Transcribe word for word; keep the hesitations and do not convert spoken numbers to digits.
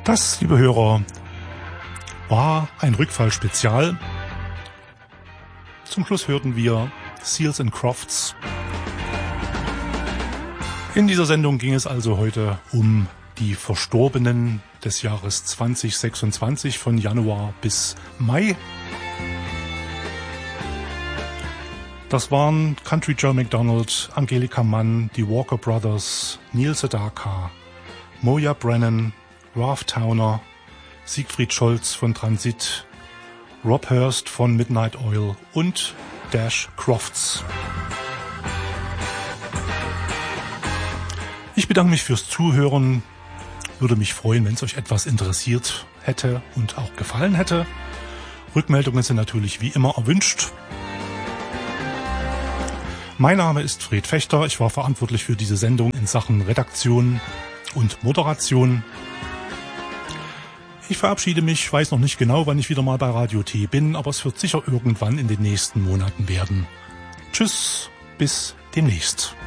Das, liebe Hörer, war ein Rückfall-Spezial. Zum Schluss hörten wir Seals and Crofts. In dieser Sendung ging es also heute um die Verstorbenen des Jahres zwanzig sechsundzwanzig von Januar bis Mai. Das waren Country Joe McDonald, Angelika Mann, die Walker Brothers, Neil Sedaka, Moya Brennan, Ralph Towner, Siegfried Scholz von Transit, Rob Hurst von Midnight Oil und Dash Crofts. Ich bedanke mich fürs Zuhören. Würde mich freuen, wenn es euch etwas interessiert hätte und auch gefallen hätte. Rückmeldungen sind natürlich wie immer erwünscht. Mein Name ist Fred Fechter. Ich war verantwortlich für diese Sendung in Sachen Redaktion und Moderation. Ich verabschiede mich, weiß noch nicht genau, wann ich wieder mal bei Radio T bin, aber es wird sicher irgendwann in den nächsten Monaten werden. Tschüss, bis demnächst.